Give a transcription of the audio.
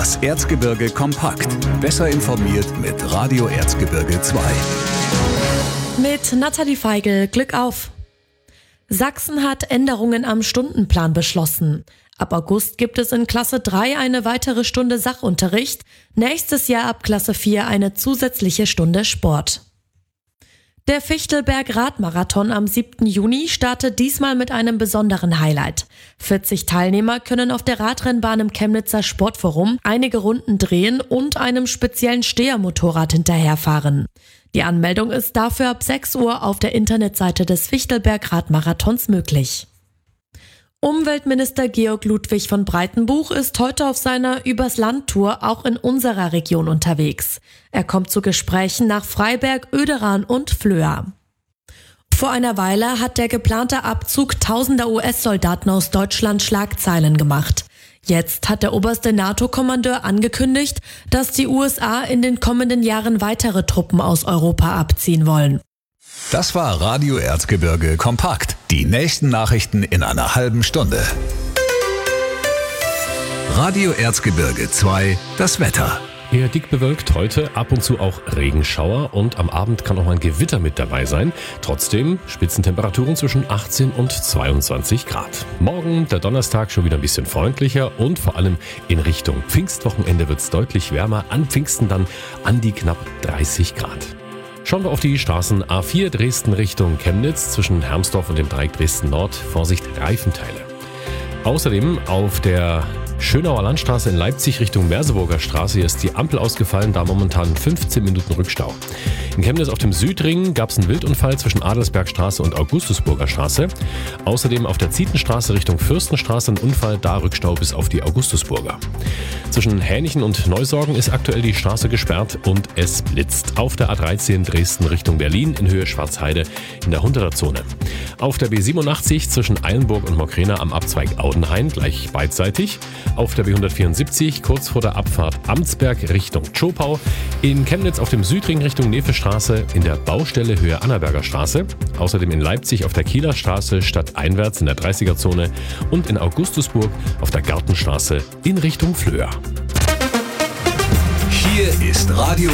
Das Erzgebirge kompakt. Besser informiert mit Radio Erzgebirge 2. Mit Nathalie Feigl, Glück auf! Sachsen hat Änderungen am Stundenplan beschlossen. Ab August gibt es in Klasse 3 eine weitere Stunde Sachunterricht, nächstes Jahr ab Klasse 4 eine zusätzliche Stunde Sport. Der Fichtelberg-Radmarathon am 7. Juni startet diesmal mit einem besonderen Highlight. 40 Teilnehmer können auf der Radrennbahn im Chemnitzer Sportforum einige Runden drehen und einem speziellen Stehermotorrad hinterherfahren. Die Anmeldung ist dafür ab 6 Uhr auf der Internetseite des Fichtelberg-Radmarathons möglich. Umweltminister Georg Ludwig von Breitenbuch ist heute auf seiner Übers-Land-Tour auch in unserer Region unterwegs. Er kommt zu Gesprächen nach Freiberg, Oederan und Flöa. Vor einer Weile hat der geplante Abzug tausender US-Soldaten aus Deutschland Schlagzeilen gemacht. Jetzt hat der oberste NATO-Kommandeur angekündigt, dass die USA in den kommenden Jahren weitere Truppen aus Europa abziehen wollen. Das war Radio Erzgebirge kompakt. Die nächsten Nachrichten in einer halben Stunde. Radio Erzgebirge 2, das Wetter. Eher dick bewölkt heute, ab und zu auch Regenschauer und am Abend kann auch mal ein Gewitter mit dabei sein. Trotzdem Spitzentemperaturen zwischen 18 und 22 Grad. Morgen, der Donnerstag, schon wieder ein bisschen freundlicher und vor allem in Richtung Pfingstwochenende wird es deutlich wärmer. An Pfingsten dann an die knapp 30 Grad. Schauen wir auf die Straßen A4 Dresden Richtung Chemnitz zwischen Hermsdorf und dem Dreieck Dresden Nord. Vorsicht, Reifenteile. Außerdem auf der Schönauer Landstraße in Leipzig Richtung Merseburger Straße. Hier ist die Ampel ausgefallen, da momentan 15 Minuten Rückstau. In Chemnitz auf dem Südring gab es einen Wildunfall zwischen Adelsbergstraße und Augustusburger Straße. Außerdem auf der Zietenstraße Richtung Fürstenstraße ein Unfall, da Rückstau bis auf die Augustusburger. Zwischen Hänichen und Neusorgen ist aktuell die Straße gesperrt und es blitzt. Auf der A13 Dresden Richtung Berlin in Höhe Schwarzheide in der Hunterer Zone. Auf der B87 zwischen Eilenburg und Mokrena am Abzweig Audenhain gleich beidseitig. Auf der B174 kurz vor der Abfahrt Amtsberg Richtung Zschopau. In Chemnitz auf dem Südring Richtung Nefestraße in der Baustelle Höhe Annaberger Straße. Außerdem in Leipzig auf der Kieler Straße stadteinwärts in der 30er-Zone und in Augustusburg auf der Gartenstraße in Richtung Flöa. Hier ist Radio